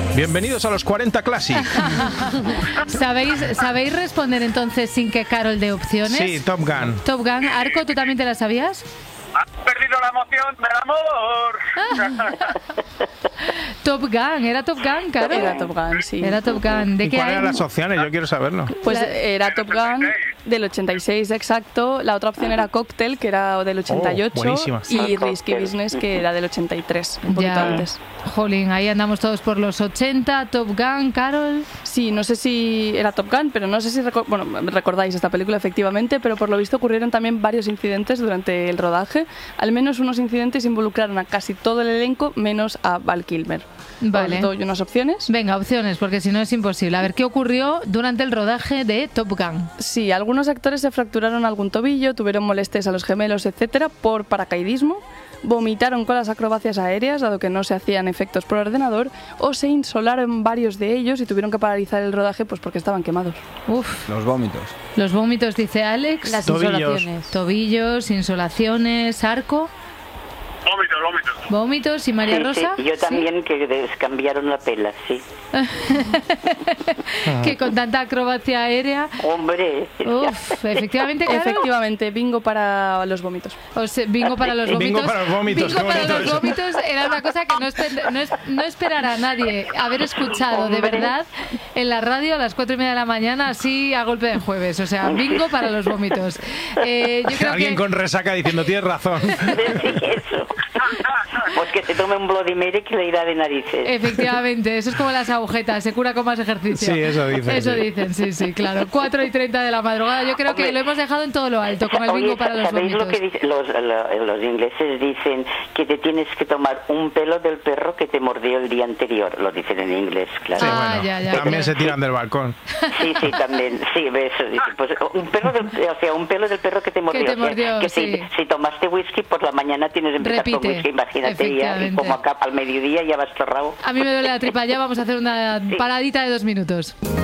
Bienvenidos a los 40 Classic. ¿Sabéis responder entonces sin que Carol dé opciones? Sí, Top Gun. Top Gun. Arco, ¿tú también te la sabías? Has perdido la emoción del amor. Top Gun, ¿era Top Gun, Carol? Era Top Gun, sí. Era Top Gun. ¿De ¿Y qué cuáles año? eran las opciones? Yo quiero saberlo. Pues era Top Gun del 86, exacto. La otra opción era Cocktail, que era del 88. buenísima. Y Risky Business, que era del 83, un poquito antes. Jolín, ahí andamos todos por los 80. Top Gun, Carol. Sí, no sé si era Top Gun, pero no sé si recordáis esta película efectivamente, pero por lo visto ocurrieron también varios incidentes durante el rodaje. Al menos unos incidentes involucraron a casi todo el elenco, menos a Val Kilmer. Vale. ¿Os doy unas opciones? Venga, opciones, porque si no es imposible. A ver, ¿qué ocurrió durante el rodaje de Top Gun? Sí, algunos actores se fracturaron algún tobillo, tuvieron molestias a los gemelos, etcétera, por paracaidismo, vomitaron con las acrobacias aéreas, dado que no se hacían efectos por ordenador, o se insolaron varios de ellos y tuvieron que paralizar el rodaje pues porque estaban quemados. Uf. Los vómitos. Los vómitos, dice Alex. Las Tobillos. insolaciones. Tobillos, insolaciones, Arco. Vómitos. Vómitos. ¿Y María Rosa? Sí, yo también, que les cambiaan la pela, sí. Que con tanta acrobacia aérea. Hombre. Uf, efectivamente, claro. Efectivamente, bingo para los vómitos. Bingo para los vómitos. Bingo para los vómitos, Bingo qué para bonito los eso. vómitos era una cosa que no esperará a nadie haber escuchado de verdad en la radio a las 4:30 de la mañana, así a golpe de jueves. O sea, bingo para los vómitos. Yo creo Alguien que... con resaca diciendo, tienes razón. Sí, eso. Pues que se tome un Bloody Mary que le irá de narices. Efectivamente, eso es como las agujetas, se cura con más ejercicio. Sí, eso dicen. Eso Sí. dicen, sí, claro. 4:30 de la madrugada, yo creo que Hombre. lo hemos dejado en todo lo alto, con el bingo Oye, para los ¿sabéis vómitos. lo que dicen? Los ingleses dicen que te tienes que tomar un pelo del perro que te mordió el día anterior. Lo dicen en inglés, claro. Sí, Ah, bueno, ya, también claro. se tiran del balcón. Sí, también. Sí, ves. Pues un pelo del perro que te mordió. te mordió, que sí. si tomaste whisky por la mañana tienes que empezar con Repite, whisky, imagínate ya. Y efectivamente. como acá al mediodía ya vas torrado. A mí me duele la tripa, ya vamos a hacer una paradita de 2 minutos.